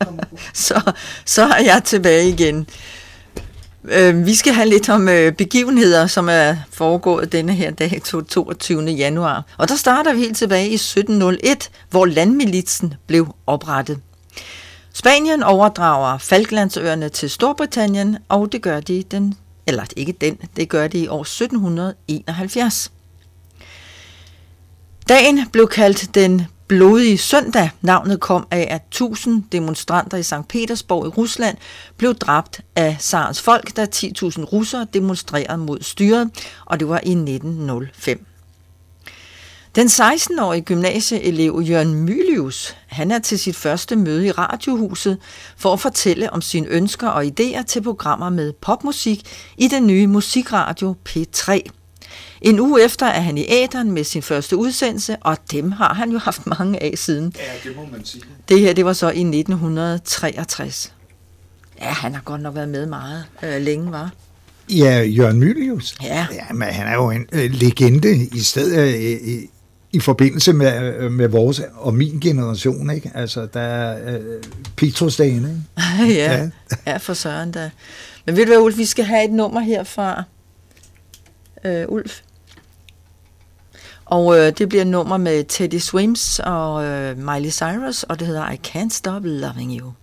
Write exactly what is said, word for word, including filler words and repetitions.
så, så er jeg tilbage igen. Øh, vi skal have lidt om øh, begivenheder, som er foregået denne her dag, toogtyvende januar. Og der starter vi helt tilbage i sytten nul et, hvor landmilitsen blev oprettet. Spanien overdrager Falklandsøerne til Storbritannien, og det gør de den, eller ikke den, det gør de i år sytten enoghalvfjerds. Dagen blev kaldt den blodige søndag. Navnet kom af, at tusind demonstranter i Sankt Petersborg i Rusland blev dræbt af zarens folk, da ti tusind russere demonstrerede mod styret, og det var i nitten nul fem. Den seksten-årige gymnasieelev Jørgen Mylius, han er til sit første møde i Radiohuset for at fortælle om sine ønsker og idéer til programmer med popmusik i den nye musikradio P tre. En uge efter er han i æteren med sin første udsendelse, og dem har han jo haft mange af siden. Ja, det må man sige. Det her, det var så i nitten treogtres. Ja, han har godt nok været med meget øh, længe, var. Ja, Jørgen Mylius. Ja. Ja, men han er jo en øh, legende i stedet i, i, i forbindelse med, med vores og min generation, ikke? Altså, der er øh, Petrosdagen, ikke? ja, ja. ja, for søren da. Men ved du hvad, Ulf, vi skal have et nummer her fra øh, Ulf. Og øh, det bliver et nummer med Teddy Swims og øh, Miley Cyrus, og det hedder I Can't Stop Loving You.